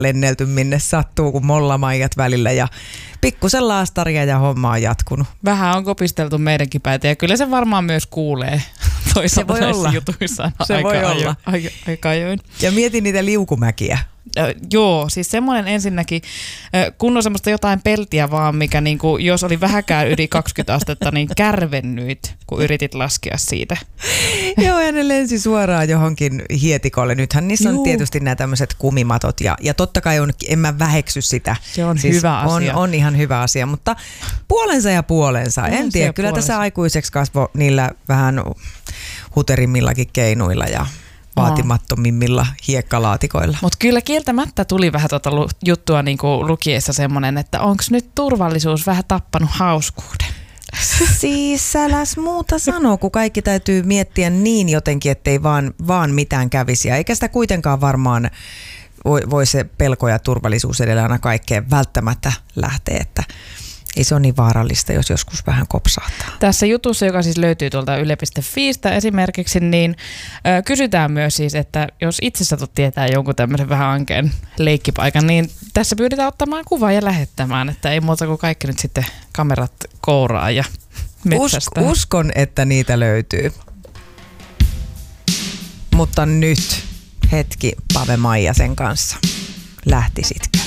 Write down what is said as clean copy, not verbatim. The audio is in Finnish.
lennelty minne sattuu, kun mollamaijat välillä ja pikkusen laastaria ja homma on jatkunut. Vähän on kopisteltu meidänkin päätä ja kyllä se varmaan myös kuulee toisaalta näissä jutuissa. Se voi olla. Aika ajoin. Ja mietin niitä liukumäkiä. Joo, siis semmoinen ensinnäkin, kun on semmoista jotain peltiä vaan, mikä niinku, jos oli vähäkään yli 20 astetta, niin kärvennyit, kun yritit laskea siitä. Joo, ja ne lensi suoraan johonkin hietikolle. Nythän niissä on tietysti nämä tämmöiset kumimatot, ja totta kai en mä väheksy sitä. Se on siis hyvä asia. On ihan hyvä asia, mutta puolensa ja puolensa. En tiedä, kyllä tässä aikuiseksi kasvoi niillä vähän huterimmillakin keinuilla ja vaatimattomimmilla hiekkalaatikoilla. Mutta kyllä kieltämättä tuli vähän tuota juttua niin kuin lukiessa semmoinen, että onko nyt turvallisuus vähän tappanut hauskuuden? Siis äläs muuta sano, kun kaikki täytyy miettiä niin jotenkin, ettei vaan mitään kävisi. Ja eikä sitä kuitenkaan varmaan voi se pelko ja turvallisuus edellä aina kaikkeen välttämättä lähteä, että ei se ole niin vaarallista, jos joskus vähän kopsahtaa. Tässä jutussa, joka siis löytyy tuolta yle.fiistä esimerkiksi, niin kysytään myös siis, että jos itse satut tietää jonkun tämmöisen vähän ankeen leikkipaikan, niin tässä pyydetään ottamaan kuvaa ja lähettämään, että ei muuta kuin kaikki nyt sitten kamerat kouraa ja metsästää. Uskon, että niitä löytyy. Mutta nyt hetki Pave Maijasen kanssa. Lähtisitkö?